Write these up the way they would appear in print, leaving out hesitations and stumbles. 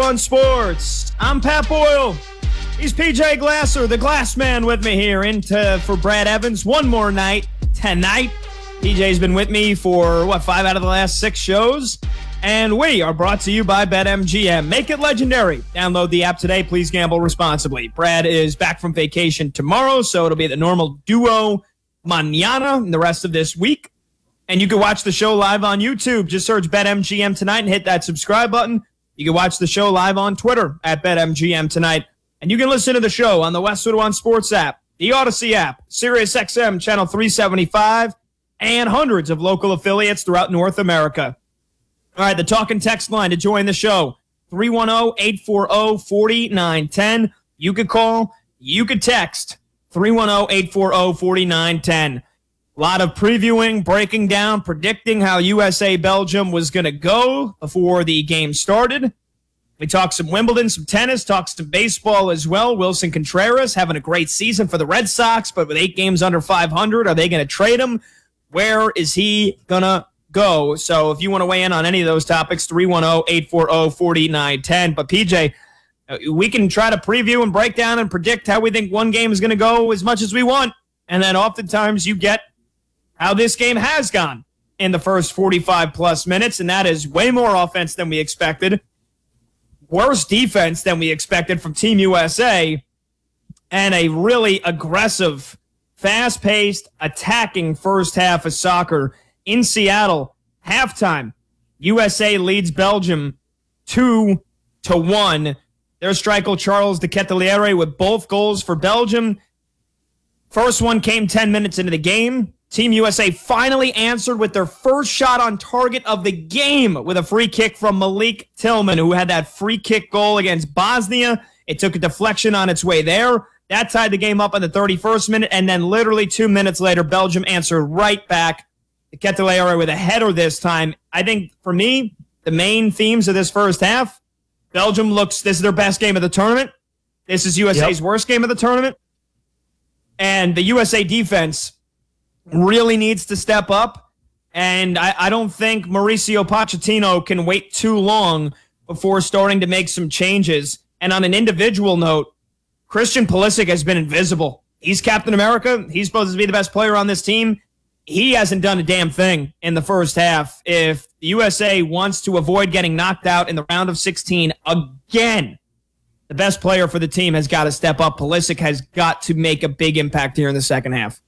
on Sports. I'm Pat Boyle. He's PJ Glasser, the Glass Man, with me here for Brad Evans. One more night tonight. PJ's been with me for, 5 out of the last 6 shows? And we are brought to you by BetMGM. Make it legendary. Download the app today. Please gamble responsibly. Brad is back from vacation tomorrow, so it'll be the normal duo mañana the rest of this week. And you can watch the show live on YouTube. Just search BetMGM tonight and hit that subscribe button. You can watch the show live on Twitter at BetMGM tonight. And you can listen to the show on the Westwood One Sports app, the Odyssey app, SiriusXM Channel 375, and hundreds of local affiliates throughout North America. All right, the talk and text line to join the show, 310-840-4910. You could call, you could text, 310-840-4910. A lot of previewing, breaking down, predicting how USA-Belgium was going to go before the game started. We talked some Wimbledon, some tennis, talked some baseball as well. Wilson Contreras having a great season for the Red Sox, but with 8 games under 500, are they going to trade him? Where is he going to go? So if you want to weigh in on any of those topics, 310-840-4910. But PJ, we can try to preview and break down and predict how we think one game is going to go as much as we want. And then oftentimes you get how this game has gone in the first 45-plus minutes, and that is way more offense than we expected, worse defense than we expected from Team USA, and a really aggressive, fast-paced, attacking first half of soccer in Seattle. Halftime, USA leads Belgium 2-1. Their striker Charles de Ketelaere with both goals for Belgium. First one came 10 minutes into the game. Team USA finally answered with their first shot on target of the game with a free kick from Malik Tillman, who had that free kick goal against Bosnia. It took a deflection on its way there. That tied the game up in the 31st minute, and then literally 2 minutes later, Belgium answered right back. Ketelaere with a header this time. I think, for me, the main themes of this first half, Belgium this is their best game of the tournament. This is USA's worst game of the tournament. And the USA defense really needs to step up, and I don't think Mauricio Pochettino can wait too long before starting to make some changes. And on an individual note, Christian Pulisic has been invisible. He's Captain America. He's supposed to be the best player on this team. He hasn't done a damn thing in the first half. If the USA wants to avoid getting knocked out in the round of 16 again, the best player for the team has got to step up. Pulisic has got to make a big impact here in the second half.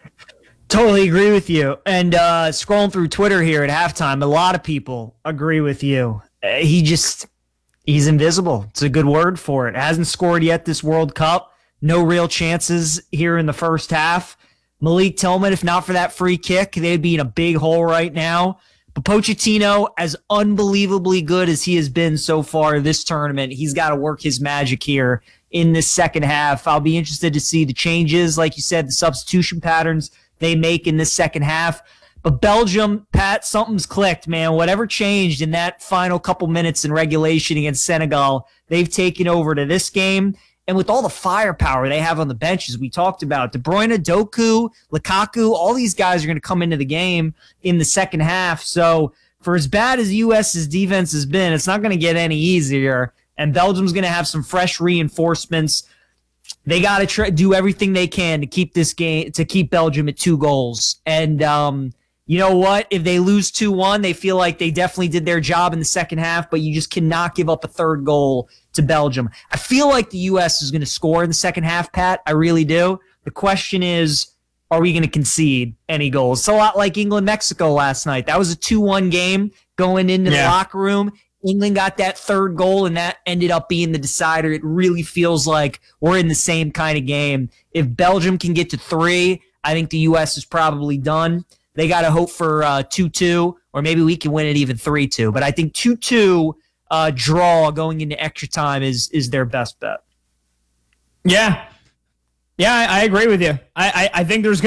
Totally agree with you. And scrolling through Twitter here at halftime, a lot of people agree with you. He's invisible. It's a good word for it. Hasn't scored yet this World Cup. No real chances here in the first half. Malik Tillman, if not for that free kick, they'd be in a big hole right now. But Pochettino, as unbelievably good as he has been so far this tournament, he's got to work his magic here in this second half. I'll be interested to see the changes, like you said, the substitution patterns they make in this second half. But Belgium, Pat, something's clicked, man. Whatever changed in that final couple minutes in regulation against Senegal, they've taken over to this game. And with all the firepower they have on the benches, we talked about De Bruyne, Doku, Lukaku, all these guys are going to come into the game in the second half. So for as bad as US's defense has been, it's not going to get any easier. And Belgium's going to have some fresh reinforcements. They got to do everything they can to keep this game, to keep Belgium at 2 goals. And you know what? If they lose 2-1, they feel like they definitely did their job in the second half, but you just cannot give up a third goal to Belgium. I feel like the U.S. is going to score in the second half, Pat. I really do. The question is, are we going to concede any goals? It's a lot like England-Mexico last night. That was a 2-1 game going into the locker room. England got that third goal, and that ended up being the decider. It really feels like we're in the same kind of game. If Belgium can get to 3, I think the U.S. is probably done. They got to hope for 2-2, or maybe we can win it even 3-2. But I think 2-2 draw going into extra time is their best bet. Yeah. Yeah, I agree with you. I think there's